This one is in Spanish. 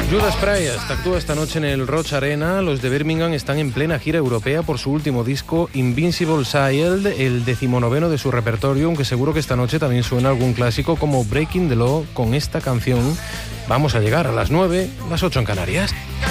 Judas Priest actúa esta noche en el Roch Arena. Los de Birmingham están en plena gira europea por su último disco, Invincible Child, el 19º de su repertorio, aunque seguro que esta noche también suena algún clásico como Breaking the Law. Con esta canción vamos a llegar a las 9, las 8 en Canarias.